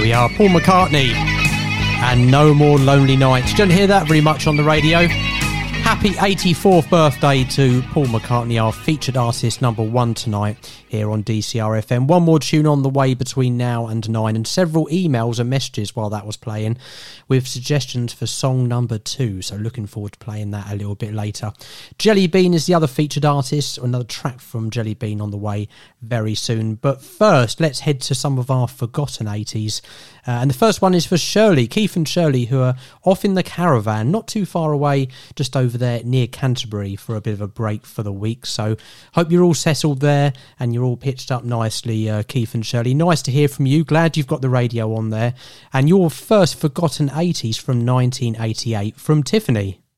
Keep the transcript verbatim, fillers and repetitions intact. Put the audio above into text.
we are, Paul McCartney and No More Lonely Nights. You don't hear that very much on the radio. Happy eighty-fourth birthday to Paul McCartney, our featured artist number one tonight here on D C R F M. One more tune on the way between now and nine, and several emails and messages while that was playing with suggestions for song number two, so looking forward to playing that a little bit later. Jelly Bean is the other featured artist, another track from Jelly Bean on the way very soon. But first, let's head to some of our forgotten eighties. Uh, and the first one is for Shirley, Keith and Shirley, who are off in the caravan, not too far away, just over there near Canterbury for a bit of a break for the week. So hope you're all settled there and you're all pitched up nicely, uh, Keith and Shirley. Nice to hear from you. Glad you've got the radio on there. And your first forgotten eighties from nineteen eighty-eight from Tiffany.